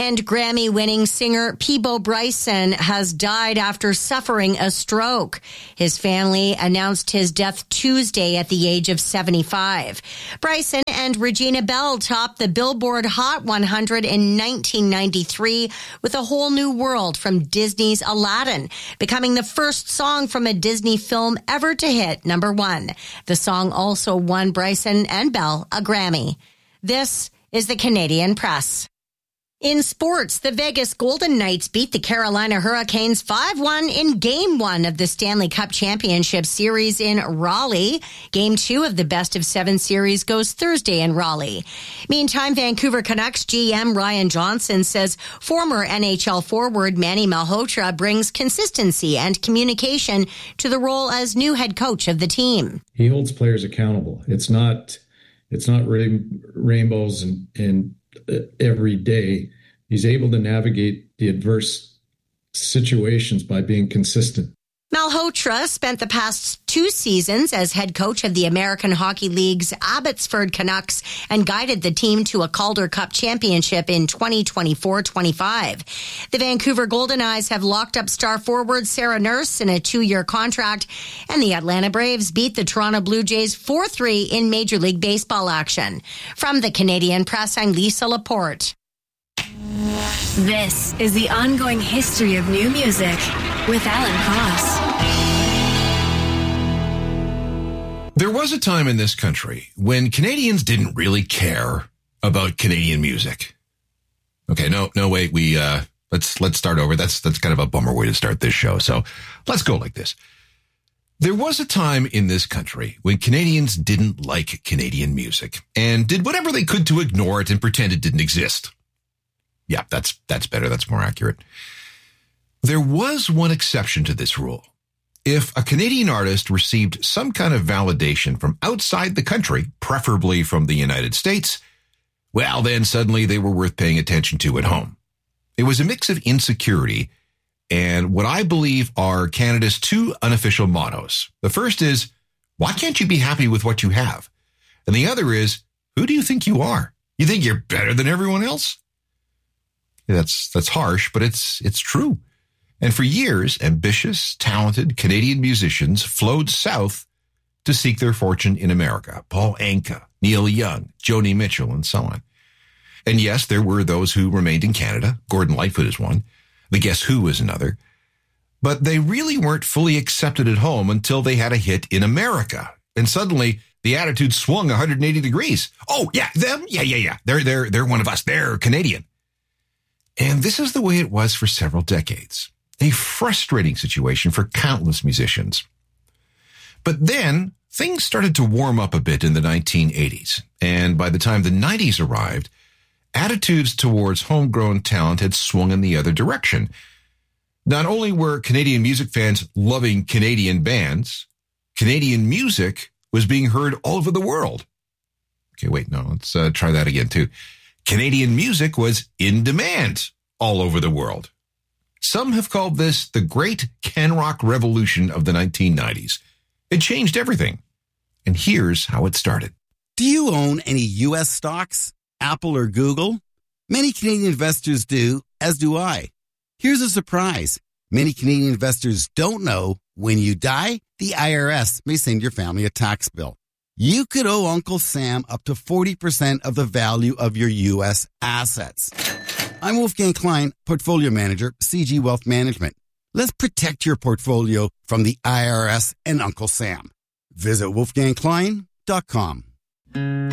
And Grammy-winning singer Peabo Bryson has died after suffering a stroke. His family announced his death Tuesday at the age of 75. Bryson and Regina Bell topped the Billboard Hot 100 in 1993 with A Whole New World from Disney's Aladdin, becoming the first song from a Disney film ever to hit number one. The song also won Bryson and Bell a Grammy. This is the Canadian Press. In sports, the Vegas Golden Knights beat the Carolina Hurricanes 5-1 in Game 1 of the Stanley Cup Championship Series in Raleigh. Game 2 of the best-of-7 series goes Thursday in Raleigh. Meantime, Vancouver Canucks GM Ryan Johnson says former NHL forward Manny Malhotra brings consistency and communication to the role as new head coach of the team. He holds players accountable. It's not really rainbows and every day. He's able to navigate the adverse situations by being consistent. Malhotra spent the past 2 seasons as head coach of the American Hockey League's Abbotsford Canucks and guided the team to a Calder Cup championship in 2024-25. The Vancouver Golden Knights have locked up star forward Sarah Nurse in a 2-year contract, and the Atlanta Braves beat the Toronto Blue Jays 4-3 in Major League Baseball action. From the Canadian Press, I'm Lisa Laporte. This is the ongoing history of new music with Alan Cross. There was a time in this country when Canadians didn't really care about Canadian music. Okay, no, wait, let's start over. That's kind of a bummer way to start this show. So let's go like this. There was a time in this country when Canadians didn't like Canadian music and did whatever they could to ignore it and pretend it didn't exist. Yeah, that's better. That's more accurate. There was one exception to this rule. If a Canadian artist received some kind of validation from outside the country, preferably from the United States, well, then suddenly they were worth paying attention to at home. It was a mix of insecurity and what I believe are Canada's 2 unofficial mottos. The first is, why can't you be happy with what you have? And the other is, who do you think you are? You think you're better than everyone else? That's harsh, but it's true. And for years, ambitious, talented Canadian musicians flowed south to seek their fortune in America. Paul Anka, Neil Young, Joni Mitchell, and so on. And yes, there were those who remained in Canada. Gordon Lightfoot is one. The Guess Who is another. But they really weren't fully accepted at home until they had a hit in America. And suddenly, the attitude swung 180 degrees. Oh, yeah, them? Yeah. They're one of us. They're Canadian. And this is the way it was for several decades. A frustrating situation for countless musicians. But then things started to warm up a bit in the 1980s. And by the time the 90s arrived, attitudes towards homegrown talent had swung in the other direction. Not only were Canadian music fans loving Canadian bands, Canadian music was being heard all over the world. Okay, wait, no, let's try that again too. Canadian music was in demand all over the world. Some have called this the Great Can Rock Revolution of the 1990s. It changed everything. And here's how it started. Do you own any U.S. stocks, Apple or Google? Many Canadian investors do, as do I. Here's a surprise. Many Canadian investors don't know when you die, the IRS may send your family a tax bill. You could owe Uncle Sam up to 40% of the value of your U.S. assets. I'm Wolfgang Klein, Portfolio Manager, CG Wealth Management. Let's protect your portfolio from the IRS and Uncle Sam. Visit wolfgangklein.com.